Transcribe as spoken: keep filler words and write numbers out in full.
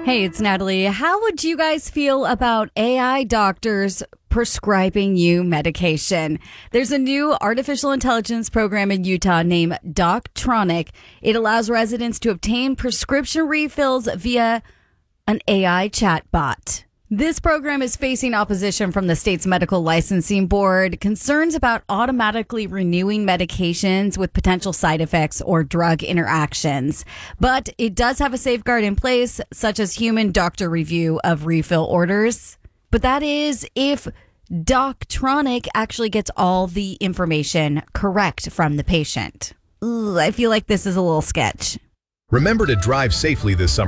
Hey, it's Natalie. How would you guys feel about A I doctors prescribing you medication? There's a new artificial intelligence program in Utah named Doctronic. It allows residents to obtain prescription refills via an A I chatbot. This program is facing opposition from the state's medical licensing board, concerns about automatically renewing medications with potential side effects or drug interactions. But it does have a safeguard in place, such as human doctor review of refill orders. But that is if Doctronic actually gets all the information correct from the patient. Ugh, I feel like this is a little sketch. Remember to drive safely this summer.